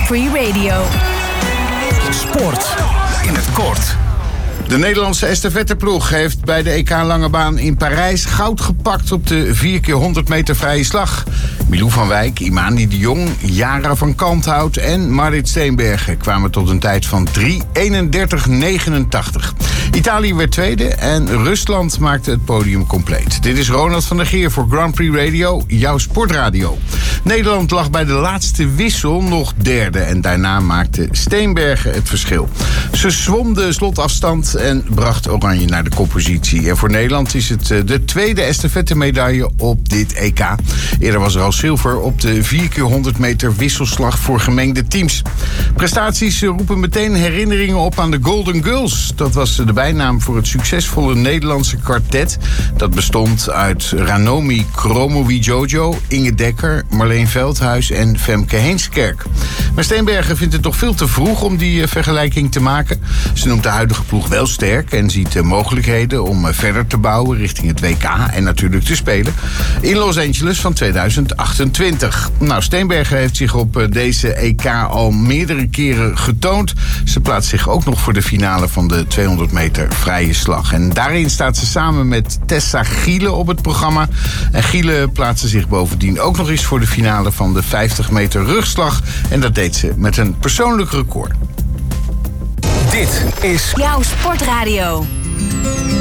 Grand Prix Radio. Sport in het kort. De Nederlandse estafetteploeg heeft bij de EK Lange Baan in Parijs goud gepakt op de 4x100 meter vrije slag. Milou van Wijk, Imani de Jong, Jara van Kalmthout en Marit Steenbergen kwamen tot een tijd van 3:31:89. Italië werd tweede en Rusland maakte het podium compleet. Dit is Ronald van der Geer voor Grand Prix Radio, jouw sportradio. Nederland lag bij de laatste wissel nog derde en daarna maakte Steenbergen het verschil. Ze zwom de slotafstand en bracht Oranje naar de koppositie. En voor Nederland is het de tweede estafettemedaille op dit EK. Eerder was er al zilver op de 4x100 meter wisselslag voor gemengde teams. Prestaties roepen meteen herinneringen op aan de Golden Girls. Dat was de bijnaam voor het succesvolle Nederlandse kwartet. Dat bestond uit Ranomi Kromowidjojo, Inge Dekker, Marleen Veldhuis en Femke Heemskerk. Maar Steenbergen vindt het toch veel te vroeg om die vergelijking te maken. Ze noemt de huidige ploeg wel sterk en ziet mogelijkheden om verder te bouwen richting het WK en natuurlijk te spelen in Los Angeles van 2028. Nou, Steenbergen heeft zich op deze EK al meerdere keren getoond. Ze plaatst zich ook nog voor de finale van de 200 meter vrije slag. En daarin staat ze samen met Tessa Giele op het programma. En Giele plaatste zich bovendien ook nog eens voor de finale van de 50 meter rugslag. En dat deed ze met een persoonlijk record. Dit is Jouw sportradio.